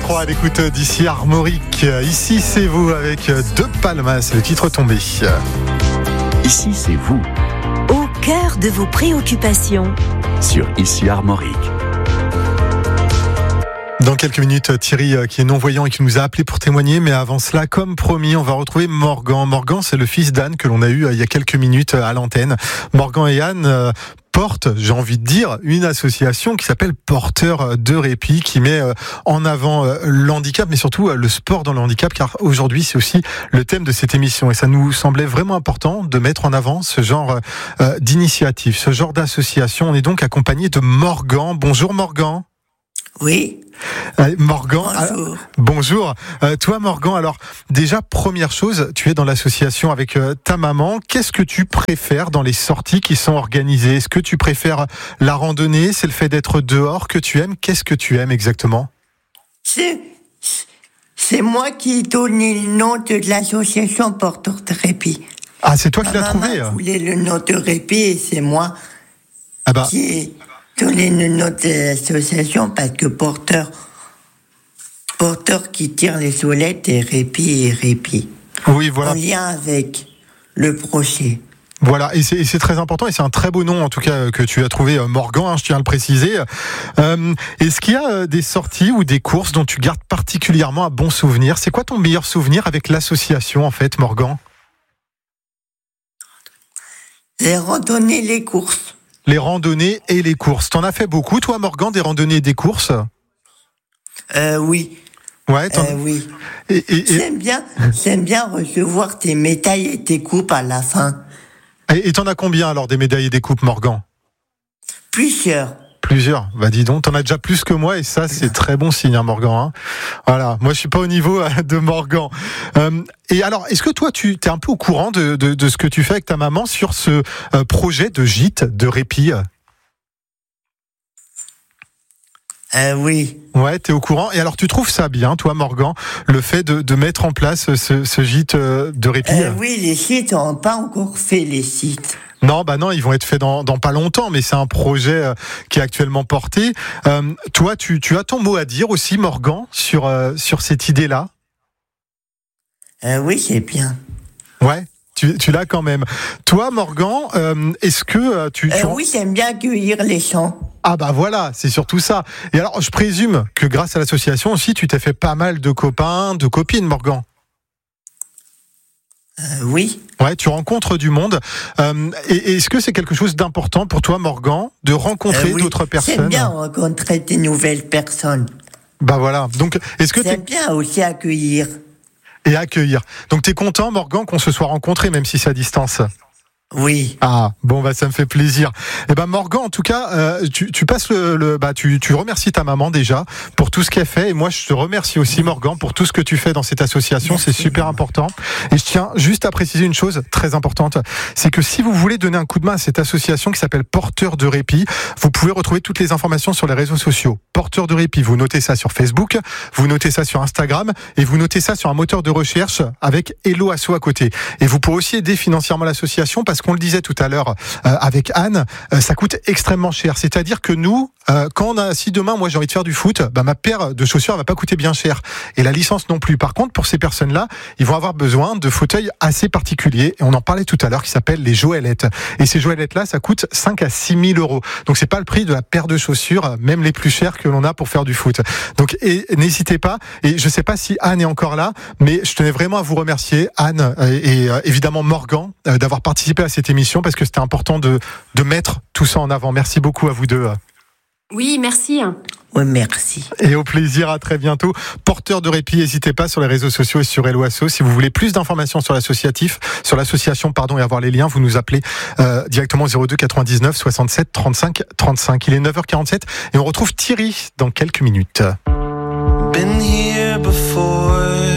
croire à l'écoute d'ici Armorique. Ici, c'est vous avec De Palmas, le titre tombé. Ici, c'est vous. Au cœur de vos préoccupations. Sur Ici Armorique. Dans quelques minutes, Thierry, qui est non-voyant et qui nous a appelé pour témoigner. Mais avant cela, comme promis, on va retrouver Morgan. Morgan, c'est le fils d'Anne que l'on a eu il y a quelques minutes à l'antenne. Morgan et Anne portent, j'ai envie de dire, une association qui s'appelle Porteurs de Répit, qui met en avant l'handicap, mais surtout le sport dans le handicap, car aujourd'hui, c'est aussi le thème de cette émission. Et ça nous semblait vraiment important de mettre en avant ce genre d'initiative, ce genre d'association. On est donc accompagné de Morgan. Bonjour Morgan. Oui. Morgan, Bonjour. Bonjour. Toi Morgan, alors déjà première chose, tu es dans l'association avec ta maman. Qu'est-ce que tu préfères dans les sorties qui sont organisées ? Est-ce que tu préfères la randonnée ? C'est le fait d'être dehors que tu aimes ? Qu'est-ce que tu aimes exactement ? C'est moi qui ai donné le nom de l'association Porteurs de Répit. Ah, c'est toi qui l'as trouvé ? Maman voulait le nom de Répit et c'est moi qui ai donné le nom de l'association parce que porteur qui tire les soulettes et répit. Oui, voilà. En lien avec le projet. Voilà, et c'est très important, et c'est un très beau nom en tout cas que tu as trouvé, Morgan, je tiens à le préciser. Est-ce qu'il y a des sorties ou des courses dont tu gardes particulièrement un bon souvenir ? C'est quoi ton meilleur souvenir avec l'association en fait, Morgan ? Les randonnées, les courses. Les randonnées et les courses. T'en as fait beaucoup, toi, Morgan, des randonnées et des courses ? Oui. Ouais, oui. J'aime bien recevoir tes médailles et tes coupes à la fin. Et t'en as combien alors des médailles et des coupes, Morgan ? Plusieurs. Bah dis donc, t'en as déjà plus que moi et ça c'est très bon signe, hein, Morgan. Hein. Voilà, moi je suis pas au niveau de Morgan. Et alors, est-ce que toi tu es un peu au courant de ce que tu fais avec ta maman sur ce projet de gîte de répit ? Oui. Ouais, t'es au courant. Et alors tu trouves ça bien, toi, Morgan, le fait de mettre en place ce gîte de répit ? Oui, les sites n'ont pas encore fait les sites. Non, ils vont être faits dans pas longtemps, mais c'est un projet qui est actuellement porté. Toi, tu as ton mot à dire aussi, Morgan, sur cette idée-là ? Oui, c'est bien. Ouais, tu l'as quand même. Toi, Morgan, est-ce que tu... Oui, j'aime bien accueillir les gens. Ah voilà, c'est surtout ça. Et alors, je présume que grâce à l'association aussi, tu t'es fait pas mal de copains, de copines, Morgan. Oui. Ouais, tu rencontres du monde. Et est-ce que c'est quelque chose d'important pour toi, Morgan, de rencontrer d'autres personnes ? J'aime bien rencontrer des nouvelles personnes. Voilà. Donc, est-ce que j'aime bien aussi accueillir. Et accueillir. Donc, t'es content, Morgan, qu'on se soit rencontrés, même si c'est à distance ? Oui. Ah, ça me fait plaisir. Morgan, en tout cas, tu passes tu remercies ta maman déjà pour tout ce qu'elle fait. Et moi, je te remercie aussi, Morgan, pour tout ce que tu fais dans cette association. Merci. C'est super important. Et je tiens juste à préciser une chose très importante. C'est que si vous voulez donner un coup de main à cette association qui s'appelle Porteurs de Répit, vous pouvez retrouver toutes les informations sur les réseaux sociaux. Porteurs de Répit, vous notez ça sur Facebook, vous notez ça sur Instagram et vous notez ça sur un moteur de recherche avec Hello Asso à côté. Et vous pourrez aussi aider financièrement l'association parce qu'on le disait tout à l'heure avec Anne, ça coûte extrêmement cher. C'est-à-dire que nous, si demain moi j'ai envie de faire du foot, ma paire de chaussures elle va pas coûter bien cher et la licence non plus. Par contre, pour ces personnes-là, ils vont avoir besoin de fauteuils assez particuliers et on en parlait tout à l'heure qui s'appellent les Joëlettes. Et ces Joëlettes-là, ça coûte 5 à 6 000 euros. Donc c'est pas le prix de la paire de chaussures, même les plus chères que l'on a pour faire du foot. Donc n'hésitez pas. Et je sais pas si Anne est encore là, mais je tenais vraiment à vous remercier, Anne et évidemment Morgan, d'avoir participé à cette émission parce que c'était important de mettre tout ça en avant. Merci beaucoup à vous deux. Oui, merci. Oui, merci. Et au plaisir, à très bientôt. Porteurs de Répit, n'hésitez pas sur les réseaux sociaux et sur Hello Asso. Si vous voulez plus d'informations sur l'association, et avoir les liens, vous nous appelez directement 02 99 67 35 35. Il est 9h47 et on retrouve Thierry dans quelques minutes. Been here before.